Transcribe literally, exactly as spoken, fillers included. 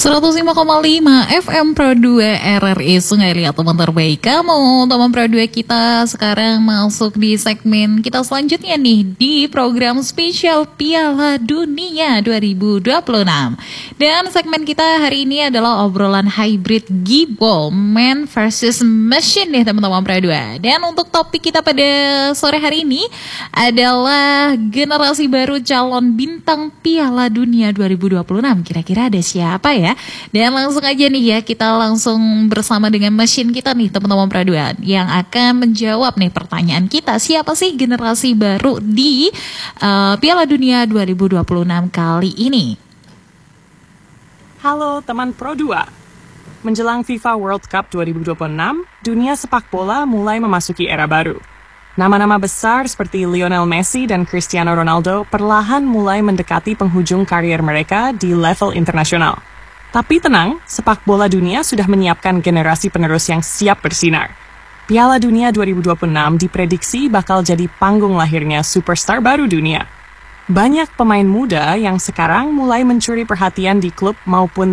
seratus lima koma lima F M Pro dua R R I Sungai Liat, teman terbaik kamu. Teman Pro dua kita sekarang masuk di segmen kita selanjutnya nih, di program spesial Piala Dunia dua ribu dua puluh enam. Dan segmen kita hari ini adalah obrolan hybrid Gibol, man versus machine nih teman-teman Pro dua. Dan untuk topik kita pada sore hari ini adalah generasi baru calon bintang Piala Dunia dua ribu dua puluh enam. Kira-kira ada siapa ya? Dan langsung aja nih ya, kita langsung bersama dengan mesin kita nih teman-teman Pro dua yang akan menjawab nih pertanyaan kita. Siapa sih generasi baru di uh, Piala Dunia dua ribu dua puluh enam kali ini? Halo teman Pro dua. Menjelang FIFA World Cup dua ribu dua puluh enam, dunia sepak bola mulai memasuki era baru. Nama-nama besar seperti Lionel Messi dan Cristiano Ronaldo perlahan mulai mendekati penghujung karier mereka di level internasional. Tapi tenang, sepak bola dunia sudah menyiapkan generasi penerus yang siap bersinar. Piala Dunia dua ribu dua puluh enam diprediksi bakal jadi panggung lahirnya superstar baru dunia. Banyak pemain muda yang sekarang mulai mencuri perhatian di klub maupun